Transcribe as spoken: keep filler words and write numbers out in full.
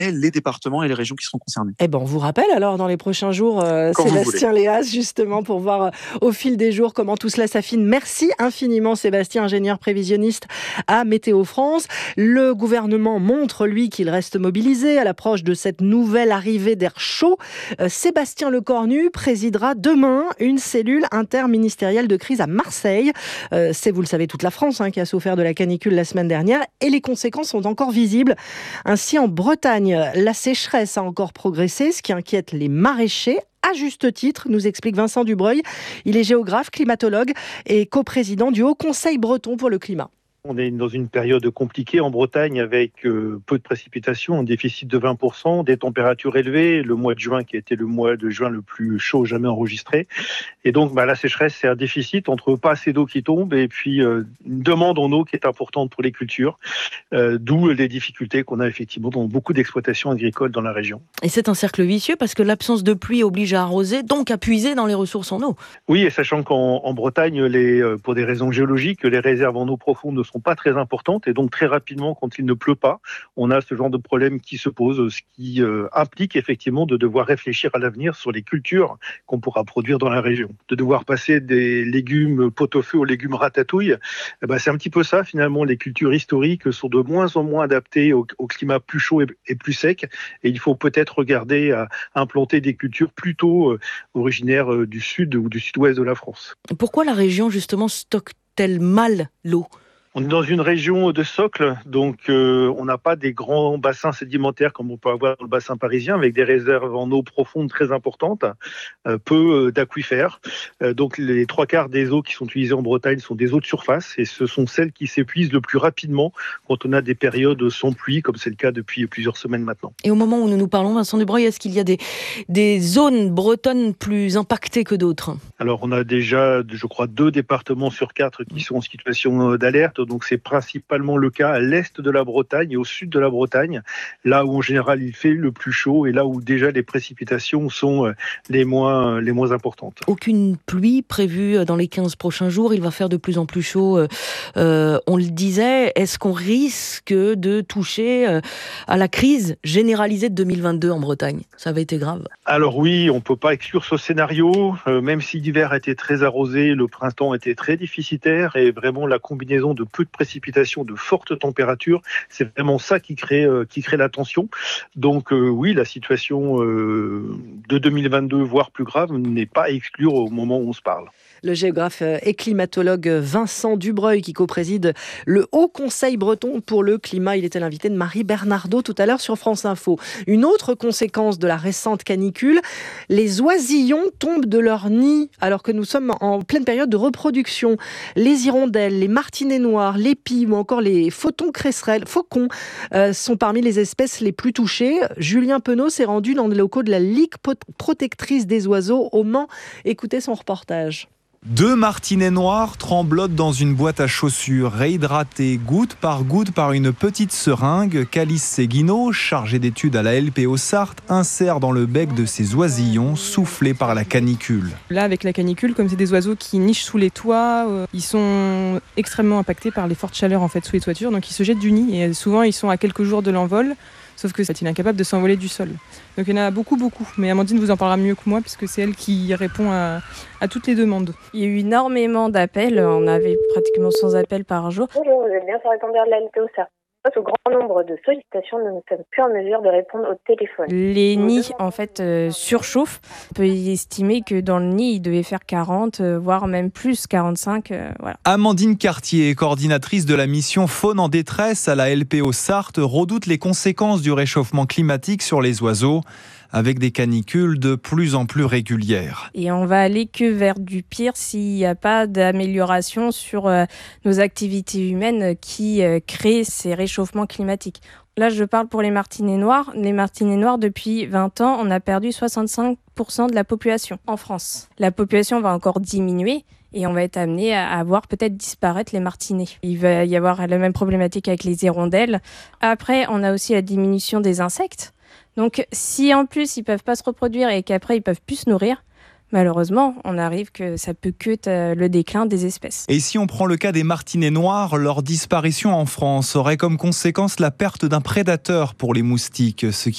les départements et les régions qui seront concernés. Eh ben, on vous rappelle alors dans les prochains jours, euh, Sébastien Léas, justement, pour voir euh, au fil des jours comment tout cela s'affine. Merci infiniment, Sébastien, ingénieur prévisionniste à Météo France. Le gouvernement montre, lui, qu'il reste mobilisé à l'approche de cette nouvelle arrivée d'air chaud. Euh, Sébastien Lecornu présidera demain une cellule interministérielle de crise à Marseille. Euh, c'est, vous le savez, toute la France hein, qui a souffert de la canicule la semaine dernière et les conséquences sont encore visibles. Ainsi, en Bretagne, la sécheresse a encore progressé, ce qui inquiète les maraîchers. À juste titre, nous explique Vincent Dubreuil. Il est géographe, climatologue et coprésident du Haut Conseil breton pour le climat. On est dans une période compliquée en Bretagne avec euh, peu de précipitations, un déficit de vingt pour cent, des températures élevées, le mois de juin qui a été le mois de juin le plus chaud jamais enregistré. Et donc bah, la sécheresse, c'est un déficit entre pas assez d'eau qui tombe et puis euh, une demande en eau qui est importante pour les cultures, euh, d'où les difficultés qu'on a effectivement dans beaucoup d'exploitations agricoles dans la région. Et c'est un cercle vicieux parce que l'absence de pluie oblige à arroser, donc à puiser dans les ressources en eau. Oui, et sachant qu'en en Bretagne, les, pour des raisons géologiques, les réserves en eau profonde ne sont pas très importantes et donc très rapidement, quand il ne pleut pas, on a ce genre de problème qui se pose, ce qui euh, implique effectivement de devoir réfléchir à l'avenir sur les cultures qu'on pourra produire dans la région. De devoir passer des légumes pot-au-feu aux légumes ratatouille, eh ben, c'est un petit peu ça finalement. Les cultures historiques sont de moins en moins adaptées au, au climat plus chaud et, et plus sec et il faut peut-être regarder à implanter des cultures plutôt euh, originaires euh, du sud ou du sud-ouest de la France. Pourquoi la région justement stocke-t-elle mal l'eau ? On est dans une région de socle, donc euh, on n'a pas des grands bassins sédimentaires comme on peut avoir dans le bassin parisien, avec des réserves en eau profonde très importantes, euh, peu euh, d'aquifères. Euh, donc les trois quarts des eaux qui sont utilisées en Bretagne sont des eaux de surface, et ce sont celles qui s'épuisent le plus rapidement quand on a des périodes sans pluie, comme c'est le cas depuis plusieurs semaines maintenant. Et au moment où nous nous parlons, Vincent Dubreuil, est-ce qu'il y a des, des zones bretonnes plus impactées que d'autres ? Alors on a déjà, je crois, deux départements sur quatre qui sont en situation d'alerte. Donc c'est principalement le cas à l'est de la Bretagne et au sud de la Bretagne, là où en général il fait le plus chaud et là où déjà les précipitations sont les moins, les moins importantes. Aucune pluie prévue dans les quinze prochains jours, il va faire de plus en plus chaud. Euh, on le disait, est-ce qu'on risque de toucher euh, à la crise généralisée de deux mille vingt-deux en Bretagne ? Ça avait été grave. Alors oui, on ne peut pas exclure ce scénario, euh, même si l'hiver a été très arrosé, le printemps était très déficitaire et vraiment la combinaison de peu de précipitations, de fortes températures, c'est vraiment ça qui crée, euh, qui crée la tension. Donc euh, oui, la situation euh, de deux mille vingt-deux, voire plus grave, n'est pas à exclure au moment où on se parle. Le géographe et climatologue Vincent Dubreuil qui co-préside le Haut Conseil breton pour le climat. Il était l'invité de Marie Bernardo tout à l'heure sur France Info. Une autre conséquence de la récente canicule, les oisillons tombent de leur nid alors que nous sommes en pleine période de reproduction. Les hirondelles, les martinets noirs, les pies ou encore les photons cresserelles, faucons euh, sont parmi les espèces les plus touchées. Julien Penaud s'est rendu dans les locaux de la Ligue protectrice des oiseaux au Mans. Écoutez son reportage. Deux martinets noirs tremblotent dans une boîte à chaussures, réhydratées goutte par goutte par une petite seringue qu'Alice Séguineau, chargée d'études à la L P O Sarthe, insère dans le bec de ces oisillons soufflés par la canicule. Là, avec la canicule, comme c'est des oiseaux qui nichent sous les toits, euh, ils sont extrêmement impactés par les fortes chaleurs en fait, sous les toitures, donc ils se jettent du nid et souvent ils sont à quelques jours de l'envol. Sauf que c'est incapable de s'envoler du sol. Donc il y en a beaucoup, beaucoup. Mais Amandine vous en parlera mieux que moi, puisque c'est elle qui répond à, à toutes les demandes. Il y a eu énormément d'appels. On avait pratiquement cent appels par jour. Bonjour, vous êtes bien sur répondeur de la L P O Sarthe. Face au grand nombre de sollicitations, nous ne sommes plus en mesure de répondre au téléphone. Les nids, en fait, euh, surchauffent. On peut estimer que dans le nid, il devait faire quarante, euh, voire même plus, quarante-cinq. Euh, voilà. Amandine Cartier, coordinatrice de la mission Faune en détresse à la L P O Sarthe, redoute les conséquences du réchauffement climatique sur les oiseaux, avec des canicules de plus en plus régulières. Et on va aller que vers du pire s'il n'y a pas d'amélioration sur euh, nos activités humaines qui euh, créent ces réchauffements climatiques. Là, je parle pour les martinets noirs. Les martinets noirs, depuis vingt ans, on a perdu soixante-cinq pour cent de la population en France. La population va encore diminuer et on va être amené à voir peut-être disparaître les martinets. Il va y avoir la même problématique avec les hirondelles. Après, on a aussi la diminution des insectes. Donc, si en plus ils peuvent pas se reproduire et qu'après ils peuvent plus se nourrir, malheureusement, on arrive que ça peut que le déclin des espèces. Et si on prend le cas des martinets noirs, leur disparition en France aurait comme conséquence la perte d'un prédateur pour les moustiques, ce qui